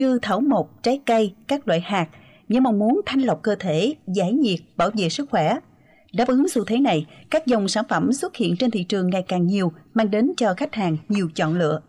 như thảo mộc, trái cây, các loại hạt, với mong muốn thanh lọc cơ thể, giải nhiệt, bảo vệ sức khỏe. Đáp ứng xu thế này, các dòng sản phẩm xuất hiện trên thị trường ngày càng nhiều, mang đến cho khách hàng nhiều chọn lựa.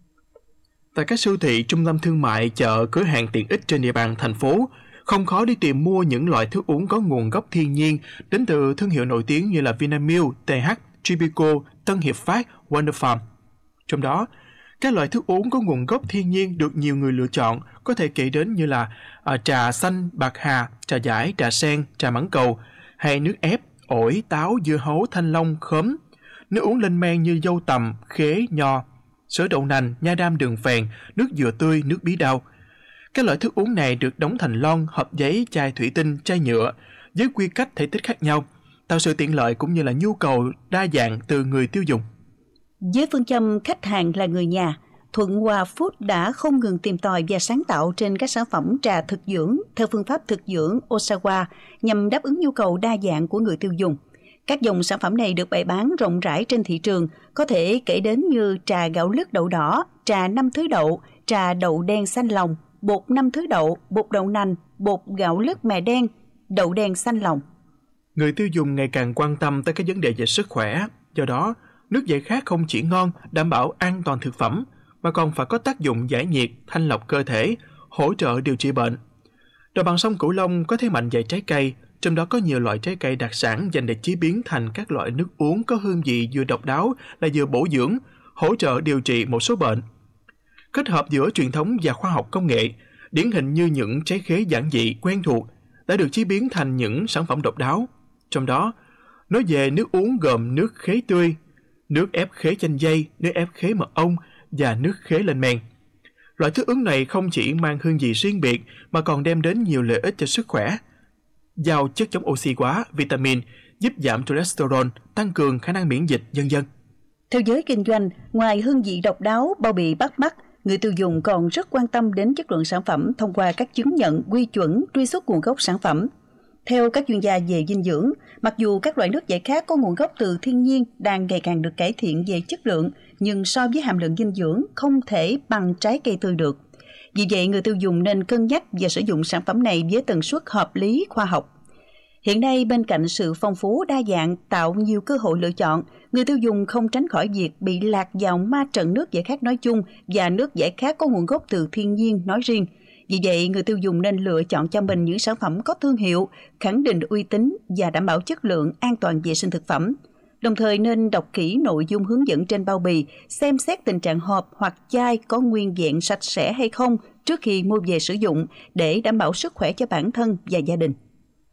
Tại các siêu thị, trung tâm thương mại, chợ, cửa hàng tiện ích trên địa bàn thành phố, không khó đi tìm mua những loại thức uống có nguồn gốc thiên nhiên đến từ thương hiệu nổi tiếng như là Vinamilk, TH, Tribico, Tân Hiệp Phát, Wonder Farm. Trong đó, các loại thức uống có nguồn gốc thiên nhiên được nhiều người lựa chọn có thể kể đến như là trà xanh, bạc hà, trà dải, trà sen, trà mãng cầu, hay nước ép, ổi, táo, dưa hấu, thanh long, khóm, nước uống lên men như dâu tằm, khế, nho, sữa đậu nành, nha đam đường phèn, nước dừa tươi, nước bí đao. Các loại thức uống này được đóng thành lon, hộp giấy, chai thủy tinh, chai nhựa với quy cách thể tích khác nhau, tạo sự tiện lợi cũng như là nhu cầu đa dạng từ người tiêu dùng. Với phương châm khách hàng là người nhà, Thuận Hòa Food đã không ngừng tìm tòi và sáng tạo trên các sản phẩm trà thực dưỡng theo phương pháp thực dưỡng Osawa nhằm đáp ứng nhu cầu đa dạng của người tiêu dùng. Các dòng sản phẩm này được bày bán rộng rãi trên thị trường, có thể kể đến như trà gạo lứt đậu đỏ, trà 5 thứ đậu, trà đậu đen xanh lòng, bột 5 thứ đậu, bột đậu nành, bột gạo lứt mè đen, đậu đen xanh lòng. Người tiêu dùng ngày càng quan tâm tới các vấn đề về sức khỏe, do đó nước giải khát không chỉ ngon, đảm bảo an toàn thực phẩm, mà còn phải có tác dụng giải nhiệt, thanh lọc cơ thể, hỗ trợ điều trị bệnh. Đồng bằng sông Cửu Long có thế mạnh về trái cây, trong đó có nhiều loại trái cây đặc sản dành để chế biến thành các loại nước uống có hương vị vừa độc đáo là vừa bổ dưỡng, hỗ trợ điều trị một số bệnh. Kết hợp giữa truyền thống và khoa học công nghệ, điển hình như những trái khế giản dị quen thuộc đã được chế biến thành những sản phẩm độc đáo. Trong đó, nói về nước uống gồm nước khế tươi, nước ép khế chanh dây, nước ép khế mật ong và nước khế lên men. Loại thức uống này không chỉ mang hương vị riêng biệt mà còn đem đến nhiều lợi ích cho sức khỏe. Giàu chất chống oxy hóa, vitamin, giúp giảm cholesterol, tăng cường khả năng miễn dịch, vân vân. Theo giới kinh doanh, ngoài hương vị độc đáo, bao bì bắt mắt, người tiêu dùng còn rất quan tâm đến chất lượng sản phẩm thông qua các chứng nhận, quy chuẩn, truy xuất nguồn gốc sản phẩm. Theo các chuyên gia về dinh dưỡng, mặc dù các loại nước giải khát có nguồn gốc từ thiên nhiên đang ngày càng được cải thiện về chất lượng, nhưng so với hàm lượng dinh dưỡng không thể bằng trái cây tươi được. Vì vậy, người tiêu dùng nên cân nhắc và sử dụng sản phẩm này với tần suất hợp lý, khoa học. Hiện nay, bên cạnh sự phong phú đa dạng tạo nhiều cơ hội lựa chọn, người tiêu dùng không tránh khỏi việc bị lạc vào ma trận nước giải khát nói chung và nước giải khát có nguồn gốc từ thiên nhiên nói riêng. Vì vậy, người tiêu dùng nên lựa chọn cho mình những sản phẩm có thương hiệu, khẳng định uy tín và đảm bảo chất lượng, an toàn vệ sinh thực phẩm. Đồng thời nên đọc kỹ nội dung hướng dẫn trên bao bì, xem xét tình trạng hộp hoặc chai có nguyên vẹn sạch sẽ hay không trước khi mua về sử dụng để đảm bảo sức khỏe cho bản thân và gia đình.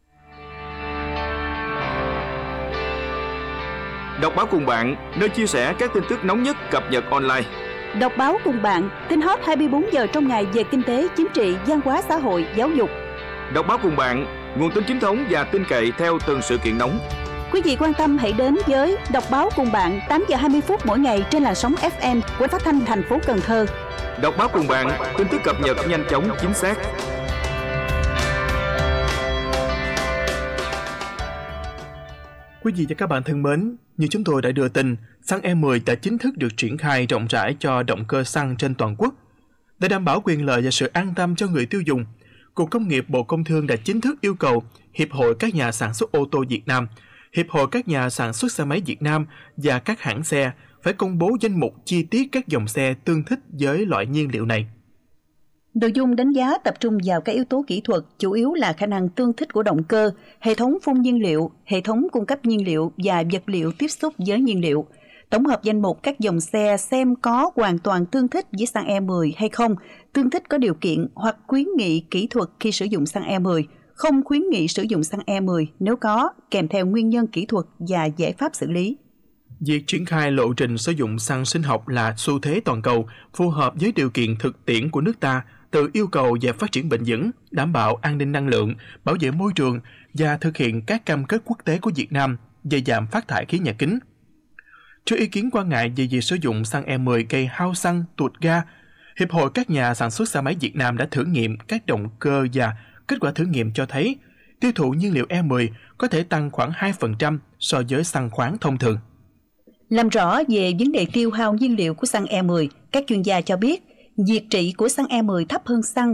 Đọc báo cùng bạn, nơi chia sẻ các tin tức nóng nhất cập nhật online. Đọc báo cùng bạn, tin hot 24 giờ trong ngày về kinh tế, chính trị, văn hóa xã hội, giáo dục. Đọc báo cùng bạn, nguồn tin chính thống và tin cậy theo từng sự kiện nóng. Quý vị quan tâm hãy đến với Đọc báo cùng bạn 8 giờ 20 phút mỗi ngày trên làn sóng FM của Phát thanh thành phố Cần Thơ. Đọc báo cùng bạn, tin tức cập nhật nhanh chóng, chính xác. Quý vị và các bạn thân mến, như chúng tôi đã đưa tin, xăng E10 đã chính thức được triển khai rộng rãi cho động cơ xăng trên toàn quốc. Để đảm bảo quyền lợi và sự an tâm cho người tiêu dùng, Cục Công nghiệp Bộ Công Thương đã chính thức yêu cầu Hiệp hội các nhà sản xuất ô tô Việt Nam, Hiệp hội các nhà sản xuất xe máy Việt Nam và các hãng xe phải công bố danh mục chi tiết các dòng xe tương thích với loại nhiên liệu này. Nội dung đánh giá tập trung vào các yếu tố kỹ thuật, chủ yếu là khả năng tương thích của động cơ, hệ thống phun nhiên liệu, hệ thống cung cấp nhiên liệu và vật liệu tiếp xúc với nhiên liệu. Tổng hợp danh mục các dòng xe xem có hoàn toàn tương thích với xăng E10 hay không, tương thích có điều kiện hoặc khuyến nghị kỹ thuật khi sử dụng xăng E10, không khuyến nghị sử dụng xăng E10 nếu có, kèm theo nguyên nhân kỹ thuật và giải pháp xử lý. Việc triển khai lộ trình sử dụng xăng sinh học là xu thế toàn cầu, phù hợp với điều kiện thực tiễn của nước ta, từ yêu cầu về phát triển bền vững, đảm bảo an ninh năng lượng, bảo vệ môi trường và thực hiện các cam kết quốc tế của Việt Nam về giảm phát thải khí nhà kính. Trước ý kiến quan ngại về việc sử dụng xăng E10 gây hao xăng, tuột ga, Hiệp hội các nhà sản xuất xe máy Việt Nam đã thử nghiệm các động cơ và kết quả thử nghiệm cho thấy tiêu thụ nhiên liệu E10 có thể tăng khoảng 2% so với xăng khoáng thông thường. Làm rõ về vấn đề tiêu hao nhiên liệu của xăng E10, các chuyên gia cho biết, nhiệt trị của xăng E10 thấp hơn xăng